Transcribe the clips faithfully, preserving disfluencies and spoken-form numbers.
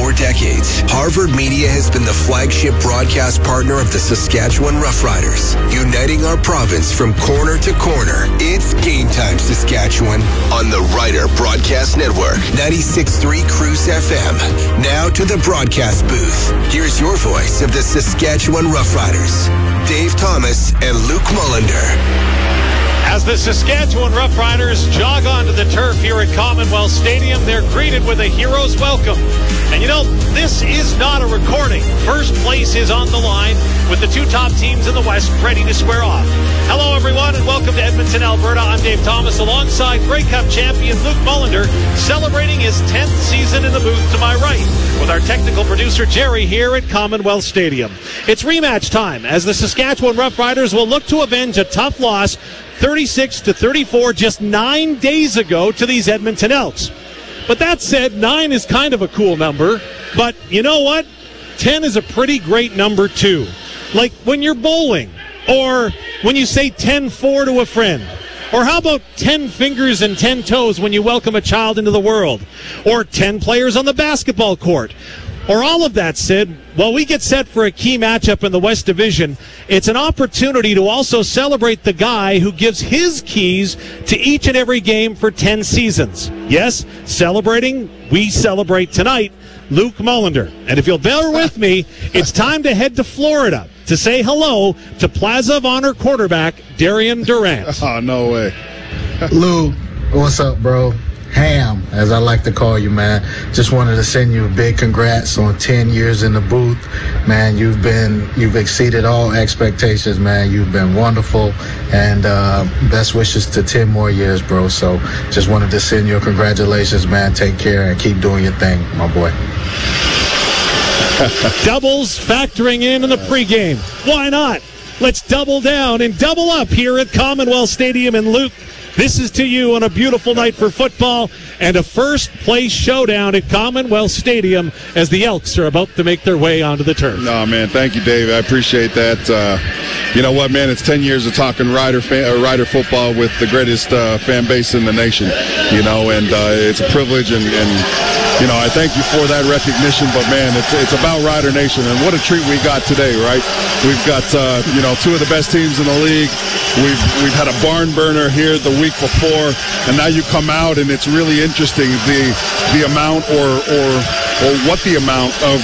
four decades, Harvard Media has been the flagship broadcast partner of the Saskatchewan Roughriders, uniting our province from corner to corner. It's Game Time Saskatchewan on the Rider Broadcast Network, ninety-six point three Cruise F M. Now to the broadcast booth. Here's your voice of the Saskatchewan Roughriders, Dave Thomas and Luke Mullender. As the Saskatchewan Roughriders jog onto the turf here at Commonwealth Stadium, they're greeted with a hero's welcome. And you know, this is not a recording. First place is on the line with the two top teams in the West ready to square off. Hello, everyone, and welcome to Edmonton, Alberta. I'm Dave Thomas alongside Grey Cup champion Luke Mullender, celebrating his tenth season in the booth to my right, with our technical producer Jerry here at Commonwealth Stadium. It's rematch time as the Saskatchewan Roughriders will look to avenge a tough loss thirty-six to thirty-four just nine days ago to these Edmonton Elks. But that said, nine is kind of a cool number. But you know what? ten is a pretty great number too. Like when you're bowling, or when you say ten four to a friend. Or how about ten fingers and ten toes when you welcome a child into the world? Or ten players on the basketball court? Or all of that said, while we get set for a key matchup in the West Division, it's an opportunity to also celebrate the guy who gives his keys to each and every game for ten seasons. Yes, celebrating, we celebrate tonight, Luke Mullender. And if you'll bear with me, it's time to head to Florida to say hello to Plaza of Honor quarterback Darian Durant. Oh, no way. Lou, what's up, bro? Ham, as I like to call you, man. Just wanted to send you a big congrats on ten years in the booth. Man, you've been, you've exceeded all expectations, man. You've been wonderful, and uh, best wishes to ten more years, bro. So just wanted to send you a congratulations, man. Take care and keep doing your thing, my boy. Doubles factoring in in the pregame. Why not? Let's double down and double up here at Commonwealth Stadium. And Luke, this is to you on a beautiful night for football and a first-place showdown at Commonwealth Stadium as the Elks are about to make their way onto the turf. No, man, thank you, Dave. I appreciate that. Uh, you know what, man, it's ten years of talking Rider fan, uh, Rider football with the greatest uh, fan base in the nation, you know, and uh, it's a privilege, and, and, you know, I thank you for that recognition, but, man, it's it's about Rider Nation, and what a treat we got today, right? We've got, uh, you know, two of the best teams in the league. We've, we've had a barn burner here the week before, and now you come out and it's really interesting the the amount or or or what the amount of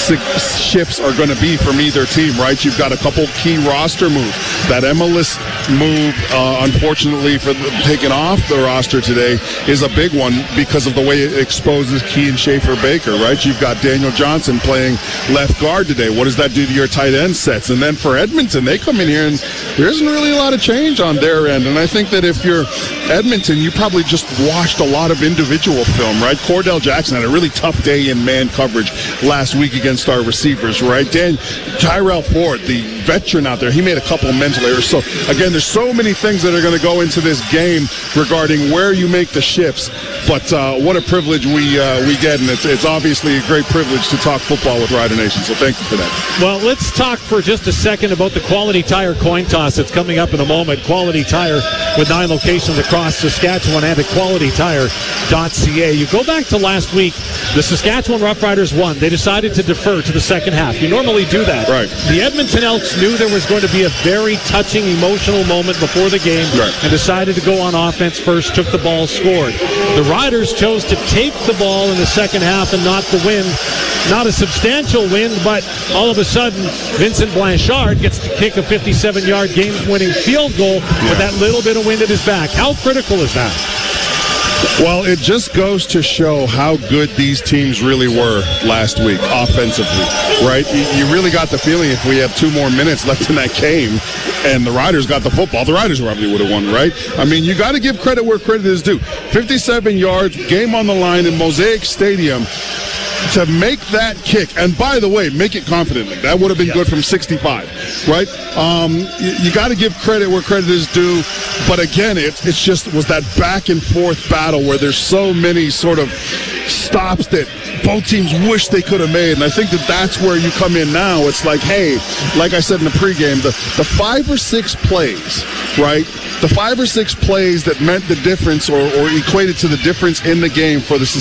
shifts are going to be from either team, right? You've got a couple key roster moves. That Emilus move, uh, unfortunately, for the, taking off the roster today is a big one because of the way it exposes Kean Schaefer-Baker, right? You've got Daniel Johnson playing left guard today. What does that do to your tight end sets? And then for Edmonton, they come in here and there isn't really a lot of change on their end. And I think that if you're Edmonton, you probably just watched a lot of individual film, right? Cordell Jackson had a really tough day in man coverage last week against our receivers, right? Dan Tyrell Ford, the veteran out there, he made a couple mental errors. So again, there's so many things that are going to go into this game regarding where you make the shifts. But uh, what a privilege we uh, we get, and it's it's obviously a great privilege to talk football with Rider Nation. So thank you for that. Well, let's talk for just a second about the Quality Tire coin toss that's coming up in a moment. Quality Tire with nine locations across Saskatchewan and at quality tire dot c a. You go back to last week, the Saskatchewan Roughriders won. They decided to defer to the second half. You normally do that. Right. The Edmonton Elks knew there was going to be a very touching, emotional moment before the game, right, and decided to go on offense first, took the ball, scored. The Riders chose to take the ball in the second half and not the win. Not a substantial win, but all of a sudden, Vincent Blanchard gets to kick a fifty-seven-yard game-winning field goal yeah. with that little bit of wind at his back. How critical is that? Well, it just goes to show how good these teams really were last week offensively, right? You really got the feeling if we have two more minutes left in that game and the Riders got the football, the Riders probably would have won, right? I mean, you got to give credit where credit is due. fifty-seven yards, game on the line in Mosaic Stadium. To make that kick, and by the way, make it confidently. That would have been yeah. good from sixty-five, right? Um, you you got to give credit where credit is due. But again, it it's just was that back and forth battle where there's so many sort of stops that both teams wish they could have made. And I think that that's where you come in now. It's like, hey, like I said in the pregame, the, the five or six plays, right? The five or six plays that meant the difference or, or equated to the difference in the game for the